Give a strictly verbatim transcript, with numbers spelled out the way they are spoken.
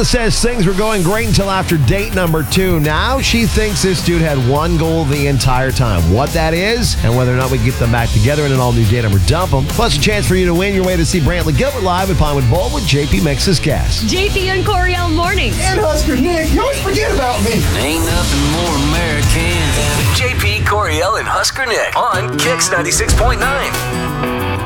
Kayla says things were going great until after date number two. Now she thinks this dude had one goal the entire time. What that is, and whether or not we can get them back together in an all-new date number dump them. Plus a chance for you to win your way to see Brantley Gilbert live at Pinewood Bowl with J P Mixes Gas. J P and Coriel mornings. And Husker Nick, you always forget about me. Ain't nothing more American than J P, Coriel, and Husker Nick on Kicks ninety-six point nine.